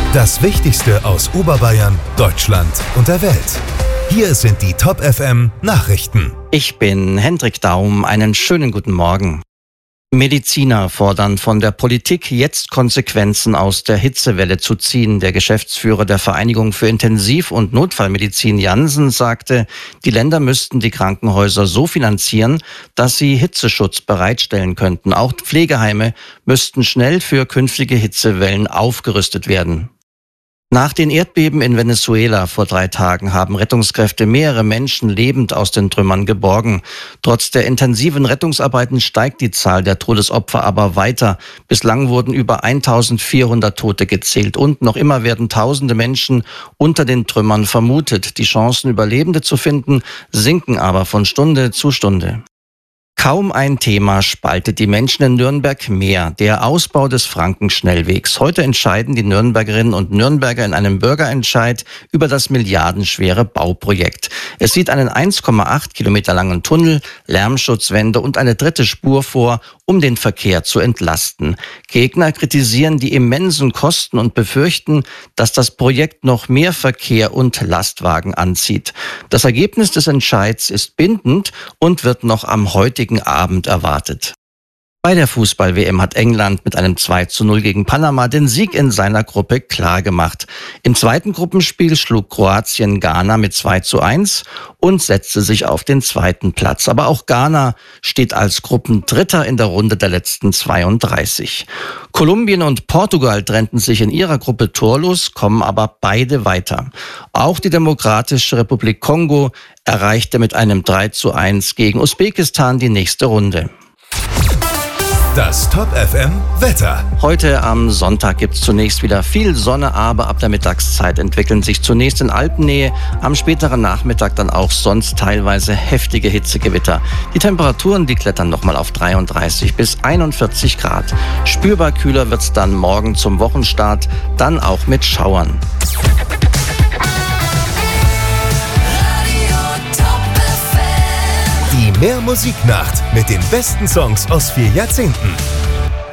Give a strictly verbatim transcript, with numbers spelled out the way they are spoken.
Das Wichtigste aus Oberbayern, Deutschland und der Welt. Hier sind die Top F M Nachrichten. Ich bin Hendrik Daum. Einen schönen guten Morgen. Mediziner fordern von der Politik, jetzt Konsequenzen aus der Hitzewelle zu ziehen. Der Geschäftsführer der Vereinigung für Intensiv- und Notfallmedizin Jansen sagte, die Länder müssten die Krankenhäuser so finanzieren, dass sie Hitzeschutz bereitstellen könnten. Auch Pflegeheime müssten schnell für künftige Hitzewellen aufgerüstet werden. Nach den Erdbeben in Venezuela vor drei Tagen haben Rettungskräfte mehrere Menschen lebend aus den Trümmern geborgen. Trotz der intensiven Rettungsarbeiten steigt die Zahl der Todesopfer aber weiter. Bislang wurden über eintausendvierhundert Tote gezählt und noch immer werden tausende Menschen unter den Trümmern vermutet. Die Chancen, Überlebende zu finden, sinken aber von Stunde zu Stunde. Kaum ein Thema spaltet die Menschen in Nürnberg mehr: der Ausbau des Frankenschnellwegs. Heute entscheiden die Nürnbergerinnen und Nürnberger in einem Bürgerentscheid über das milliardenschwere Bauprojekt. Es sieht einen eins Komma acht Kilometer langen Tunnel, Lärmschutzwände und eine dritte Spur vor, um den Verkehr zu entlasten. Gegner kritisieren die immensen Kosten und befürchten, dass das Projekt noch mehr Verkehr und Lastwagen anzieht. Das Ergebnis des Entscheids ist bindend und wird noch am heutigen Abend erwartet. Bei der Fußball-W M hat England mit einem zwei zu null gegen Panama den Sieg in seiner Gruppe klargemacht. Im zweiten Gruppenspiel schlug Kroatien Ghana mit zwei zu eins und setzte sich auf den zweiten Platz. Aber auch Ghana steht als Gruppendritter in der Runde der letzten zweiunddreißig. Kolumbien und Portugal trennten sich in ihrer Gruppe torlos, kommen aber beide weiter. Auch die Demokratische Republik Kongo erreichte mit einem drei zu eins gegen Usbekistan die nächste Runde. Das Top F M Wetter. Heute am Sonntag gibt es zunächst wieder viel Sonne, aber ab der Mittagszeit entwickeln sich zunächst in Alpennähe, am späteren Nachmittag dann auch sonst teilweise heftige Hitzegewitter. Die Temperaturen, die klettern nochmal auf dreiunddreißig bis einundvierzig Grad. Spürbar kühler wird es dann morgen zum Wochenstart, dann auch mit Schauern. Die Mehr Musiknacht mit den besten Songs aus vier Jahrzehnten.